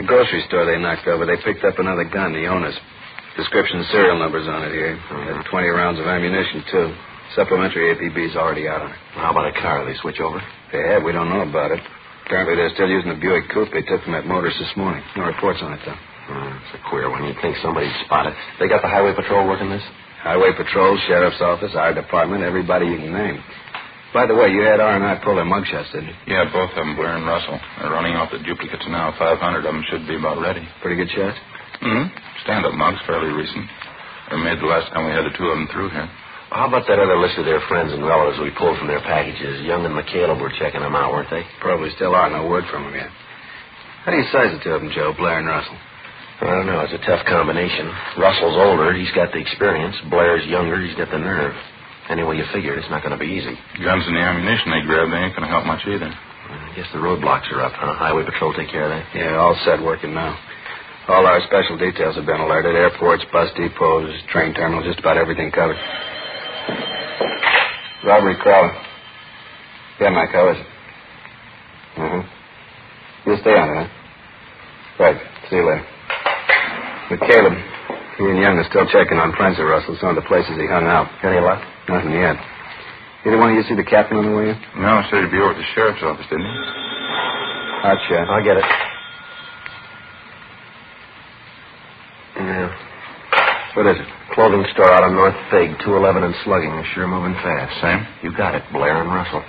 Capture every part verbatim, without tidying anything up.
The grocery store they knocked over, they picked up another gun, the owner's. Description and serial numbers on it here. Mm-hmm. Had twenty rounds of ammunition, too. Supplementary A P B's already out on it. Well, how about a car? They switch over? They have. We don't know about it. Apparently they're still using the Buick coupe they took from that motorist this morning. No reports on it, though. Mm, it's a queer one. You'd think somebody'd spot it. They got the highway patrol working this? Highway patrol, sheriff's office, our department, everybody you can name. By the way, you had R and I pull their mugshots, didn't you? Yeah, both of them, Blair and Russell. They're running off the duplicates now. five hundred of them should be about ready. Pretty good shots? Mm-hmm. Stand-up mugs, fairly recent. They were made the last time we had the two of them through here. Well, how about that other list of their friends and relatives we pulled from their packages? Young and McCaleb were checking them out, weren't they? Probably still are. No word from them yet. How do you size the two of them, Joe, Blair and Russell? I don't know. It's a tough combination. Russell's older. He's got the experience. Blair's younger. He's got the nerve. Any way you figure it, it's not going to be easy. Guns and the ammunition they grabbed, they ain't going to help much either. I guess the roadblocks are up, huh? Highway patrol take care of that? Yeah, all set working now. All our special details have been alerted. Airports, bus depots, train terminals, just about everything covered. Robbery crawler. Yeah, Mike, how is it? Uh-huh. You'll stay on it, huh? Right. See you later. But Caleb, he and Young are still checking on friends of Russell, some of the places he hung out. Any luck? Nothing yet. Either one of you see the captain on the way in? No, said he'd be over at the sheriff's office, didn't he? Hot shot. I'll get it. Yeah. What is it? Clothing store out on North Fig, two eleven and slugging. They're sure moving fast. Same? You got it, Blair and Russell.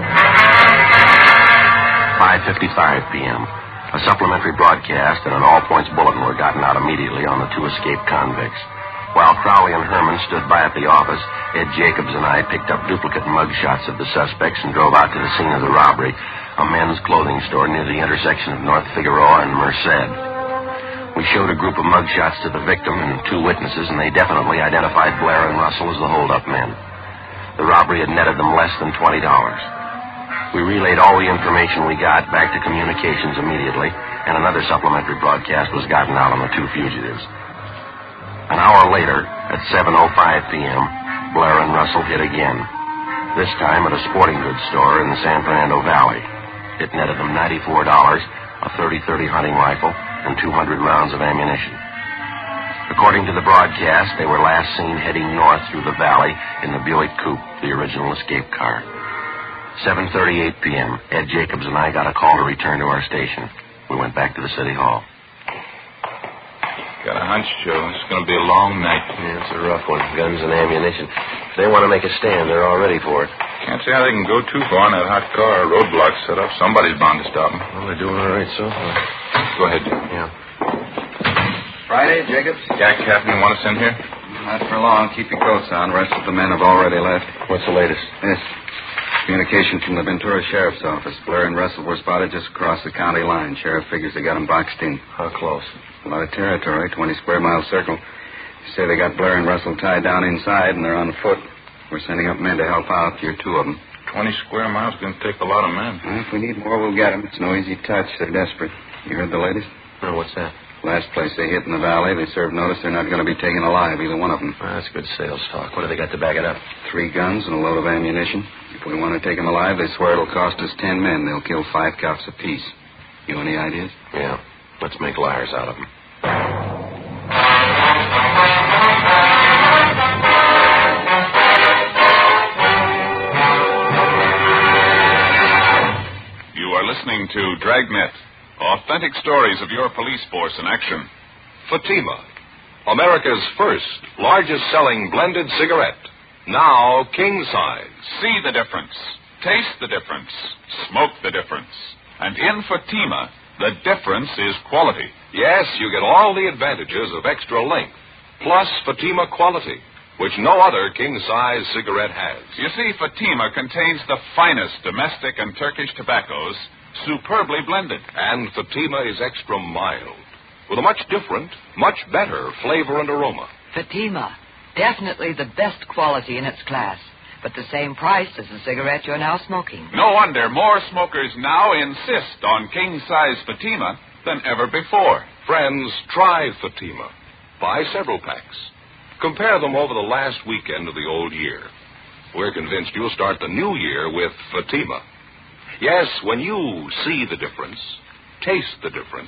five fifty-five p.m. A supplementary broadcast and an all-points bulletin were gotten out immediately on the two escaped convicts. While Crowley and Herman stood by at the office, Ed Jacobs and I picked up duplicate mugshots of the suspects and drove out to the scene of the robbery, a men's clothing store near the intersection of North Figueroa and Merced. We showed a group of mugshots to the victim and two witnesses, and they definitely identified Blair and Russell as the hold-up men. The robbery had netted them less than twenty dollars. We relayed all the information we got back to communications immediately, and another supplementary broadcast was gotten out on the two fugitives. An hour later, at seven oh five p.m., Blair and Russell hit again, this time at a sporting goods store in the San Fernando Valley. It netted them ninety-four dollars, a thirty thirty hunting rifle, and two hundred rounds of ammunition. According to the broadcast, they were last seen heading north through the valley in the Buick coupe, the original escape car. seven thirty-eight p.m., Ed Jacobs and I got a call to return to our station. We went back to the city hall. Got a hunch, Joe. It's going to be a long night. Yeah, it's a rough one. Guns and ammunition. If they want to make a stand, they're all ready for it. Can't see how they can go too far in that hot car. Roadblocks set up. Somebody's bound to stop them. Well, they're doing all right so far. Go ahead, Joe. Yeah. Friday, Jacobs? Yeah, Captain, you want us in here? Not for long. Keep your coats on. The rest of the men have already left. What's the latest? Yes. Communication from the Ventura Sheriff's Office. Blair and Russell were spotted just across the county line. Sheriff figures they got them boxed in. How close? A lot of territory, twenty square mile circle. They say they got Blair and Russell tied down inside, and they're on foot. We're sending up men to help out. You're two of them. Twenty square miles is going to take a lot of men. Well, if we need more, we'll get them. It's no easy touch. They're desperate. You heard the latest? No, what's that? Last place they hit in the valley, they served notice they're not going to be taken alive, either one of them. Well, that's good sales talk. What do they got to back it up? Three guns and a load of ammunition. If we want to take them alive, they swear it'll cost us ten men. They'll kill five cops apiece. You any ideas? Yeah. Let's make liars out of them. You are listening to Dragnet. Authentic stories of your police force in action. Fatima, America's first, largest-selling blended cigarette. Now king size. See the difference. Taste the difference. Smoke the difference. And in Fatima, the difference is quality. Yes, you get all the advantages of extra length, plus Fatima quality, which no other king-size cigarette has. You see, Fatima contains the finest domestic and Turkish tobaccos, superbly blended. And Fatima is extra mild, with a much different, much better flavor and aroma. Fatima, definitely the best quality in its class, but the same price as the cigarette you're now smoking. No wonder more smokers now insist on king-size Fatima than ever before. Friends, try Fatima. Buy several packs. Compare them over the last weekend of the old year. We're convinced you'll start the new year with Fatima. Yes, when you see the difference, taste the difference,